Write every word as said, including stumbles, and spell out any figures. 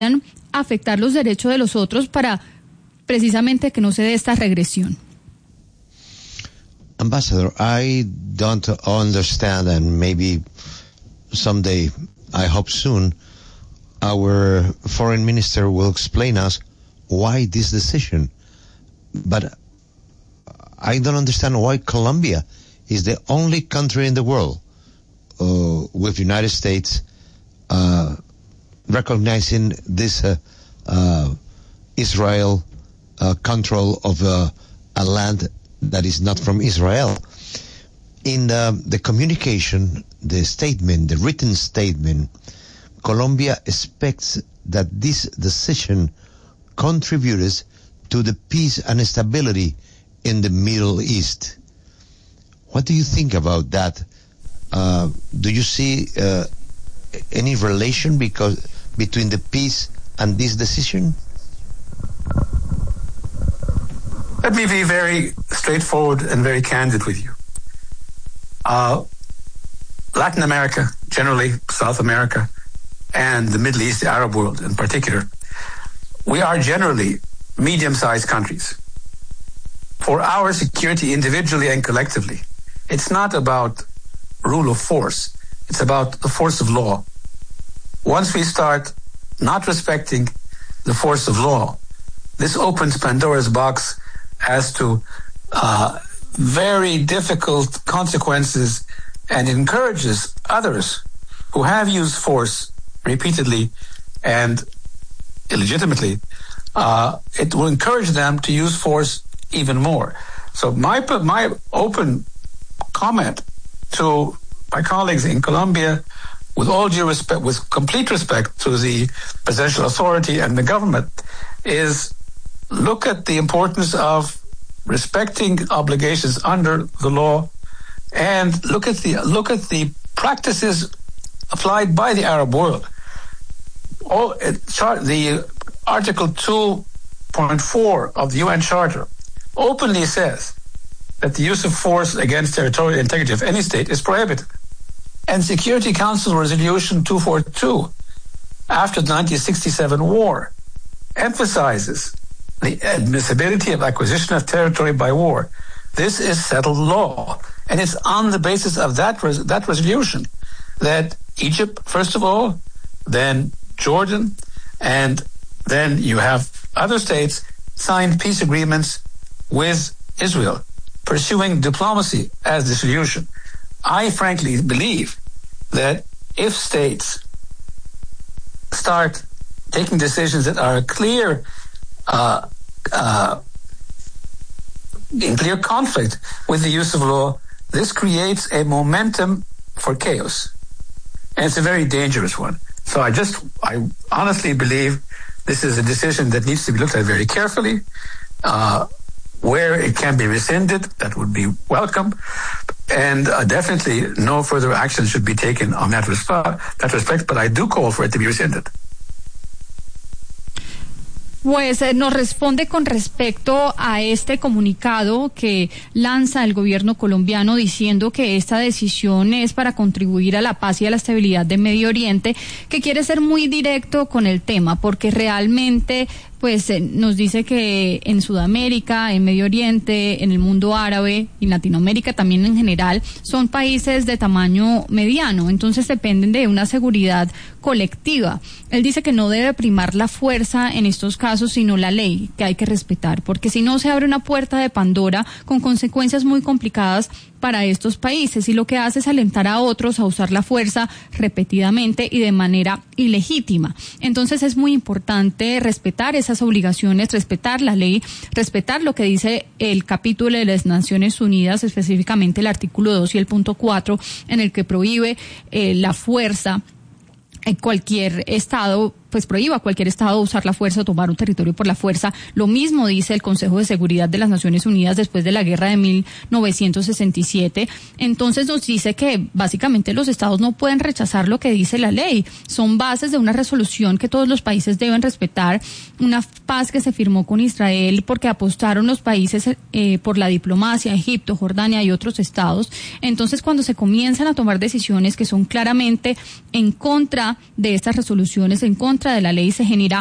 afectar los derechos de los otros para precisamente que no se dé esta regresión. Ambassador, I don't understand, and maybe someday, I hope soon, our foreign minister will explain us why this decision. But I don't understand why Colombia is the only country in the world uh, with United States uh, recognizing this uh, uh, Israel uh, control of uh, a land that is not from Israel. In the, the communication, the statement, the written statement, Colombia expects that this decision contributes to the peace and stability in the Middle East. What do you think about that? Uh, do you see uh, any relation because between the peace and this decision? Let me be very straightforward and very candid with you. Uh, Latin America, generally South America, and the Middle East, the Arab world in particular, we are generally medium-sized countries. For our security individually and collectively, it's not about rule of force. It's about the force of law. Once we start not respecting the force of law, this opens Pandora's box as to uh, very difficult consequences and encourages others who have used force repeatedly and illegitimately. Uh, it will encourage them to use force even more. So my my open comment to my colleagues in Colombia, with all due respect, with complete respect to the presidential authority and the government, is look at the importance of respecting obligations under the law, and look at the look at the practices applied by the Arab world. All it, the Article two point four of the U N Charter openly says that the use of force against territorial integrity of any state is prohibited. And Security Council Resolution two forty-two, after the nineteen sixty-seven war, emphasizes the admissibility of acquisition of territory by war. This is settled law. And it's on the basis of that res- that resolution that Egypt, first of all, then Jordan, and then you have other states signed peace agreements with Israel, pursuing diplomacy as the solution. I frankly believe that if states start taking decisions that are clear, uh, uh, in clear conflict with the use of law, this creates a momentum for chaos. And it's a very dangerous one. So I just, I honestly believe this is a decision that needs to be looked at very carefully. Uh, where it can be rescinded, that would be welcome. And uh, definitely no further action should be taken on that, resp- that respect, but I do call for it to be rescinded. Pues eh, nos responde con respecto a este comunicado que lanza el gobierno colombiano diciendo que esta decisión es para contribuir a la paz y a la estabilidad de Medio Oriente, que quiere ser muy directo con el tema, porque realmente pues eh, nos dice que en Sudamérica, en Medio Oriente, en el mundo árabe y en Latinoamérica también en general, son países de tamaño mediano, entonces dependen de una seguridad colectiva. Él dice que no debe primar la fuerza en estos casos, sino la ley, que hay que respetar, porque si no se abre una puerta de Pandora con consecuencias muy complicadas para estos países, y lo que hace es alentar a otros a usar la fuerza repetidamente y de manera ilegítima. Entonces es muy importante respetar esas obligaciones, respetar la ley, respetar lo que dice el capítulo de las Naciones Unidas, específicamente el artículo dos y el punto cuatro, en el que prohíbe eh, la fuerza en cualquier estado, pues prohíba a cualquier estado usar la fuerza o tomar un territorio por la fuerza. Lo mismo dice el Consejo de Seguridad de las Naciones Unidas después de la guerra de mil novecientos sesenta y siete. Entonces nos dice que básicamente los estados no pueden rechazar lo que dice la ley. Son bases de una resolución que todos los países deben respetar, una paz que se firmó con Israel porque apostaron los países eh, por la diplomacia, Egipto, Jordania y otros estados. Entonces cuando se comienzan a tomar decisiones que son claramente en contra de estas resoluciones, en contra contra de la ley se genera